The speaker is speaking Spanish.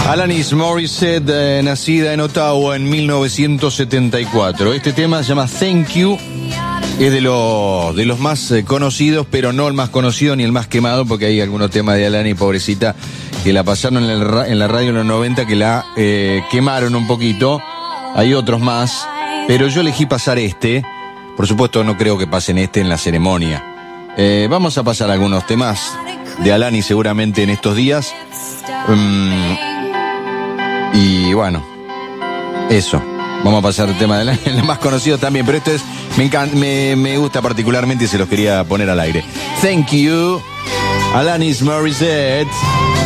Alanis Morissette, nacida en Ottawa en 1974. Este tema se llama Thank You. Es de los más conocidos, pero no el más conocido ni el más quemado, porque hay algunos temas de Alanis, pobrecita, que la pasaron en la radio en los 90, que la quemaron un poquito. Hay otros más, pero yo elegí pasar este. Por supuesto, no creo que pasen este en la ceremonia. Vamos a pasar algunos temas de Alanis seguramente en estos días. Y bueno, eso. Vamos a pasar el tema de los más conocidos también, pero esto me gusta particularmente y se los quería poner al aire. Thank you, Alanis Morissette.